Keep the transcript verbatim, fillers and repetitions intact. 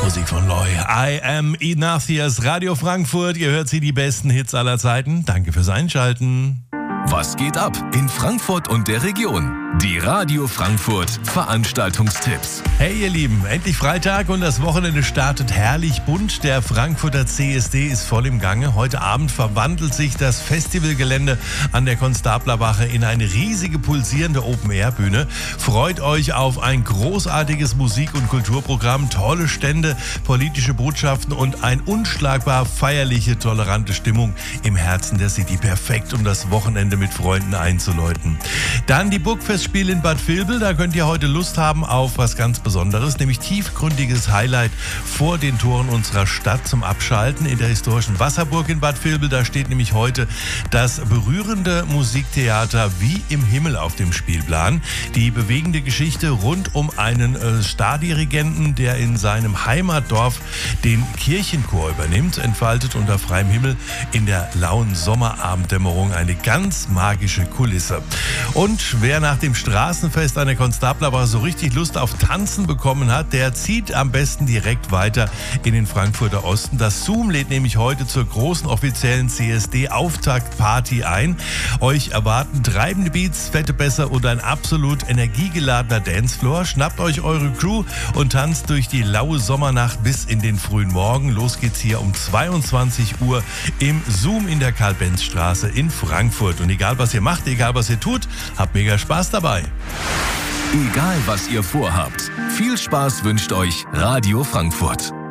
Musik von Loy. I am Ignatius, Radio Frankfurt. Ihr hört sie, die besten Hits aller Zeiten. Danke fürs Einschalten. Was geht ab in Frankfurt und der Region? Die Radio Frankfurt Veranstaltungstipps. Hey ihr Lieben, endlich Freitag und das Wochenende startet herrlich bunt. Der Frankfurter C S D ist voll im Gange. Heute Abend verwandelt sich das Festivalgelände an der Konstablerwache in eine riesige pulsierende Open-Air-Bühne. Freut euch auf ein großartiges Musik- und Kulturprogramm, tolle Stände, politische Botschaften und eine unschlagbar feierliche, tolerante Stimmung im Herzen der City. Perfekt, um das Wochenende mit Freunden einzuläuten. Dann die Burgfestspiele in Bad Vilbel. Da könnt ihr heute Lust haben auf was ganz Besonderes, nämlich tiefgründiges Highlight vor den Toren unserer Stadt zum Abschalten in der historischen Wasserburg in Bad Vilbel. Da steht nämlich heute das berührende Musiktheater Wie im Himmel auf dem Spielplan. Die bewegende Geschichte rund um einen äh, Stardirigenten, der in seinem Heimatdorf den Kirchenchor übernimmt, entfaltet unter freiem Himmel in der lauen Sommerabenddämmerung eine ganz magische Kulisse. Und wer nach dem Straßenfest an der Konstablerwache so richtig Lust auf Tanzen bekommen hat, der zieht am besten direkt weiter in den Frankfurter Osten. Das Zoom lädt nämlich heute zur großen offiziellen C S D-Auftakt-Party ein. Euch erwarten treibende Beats, fette Bässe und ein absolut energiegeladener Dancefloor. Schnappt euch eure Crew und tanzt durch die laue Sommernacht bis in den frühen Morgen. Los geht's hier um zweiundzwanzig Uhr im Zoom in der Karl-Benz-Straße in Frankfurt. Und egal was ihr macht, egal was ihr tut, habt mega Spaß dabei. Egal was ihr vorhabt, viel Spaß wünscht euch Radio Frankfurt.